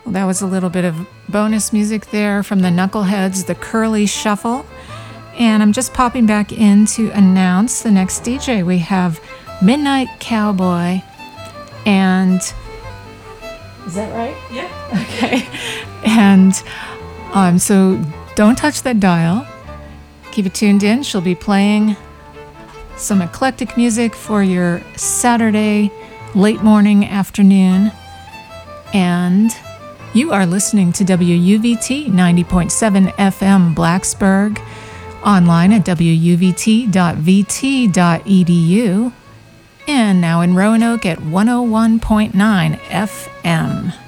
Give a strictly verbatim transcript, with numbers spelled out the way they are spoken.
Well, that was a little bit of bonus music there from the Knuckleheads, the Curly Shuffle. And I'm just popping back in to announce the next D J. We have Midnight Cowboy. And is that right? Yeah. Okay. And um, so don't touch that dial. Keep it tuned in. She'll be playing some eclectic music for your Saturday late morning, afternoon. And you are listening to W U V T ninety point seven F M Blacksburg, online at w u v t dot v t dot e d u, and now in Roanoke at one oh one point nine F M.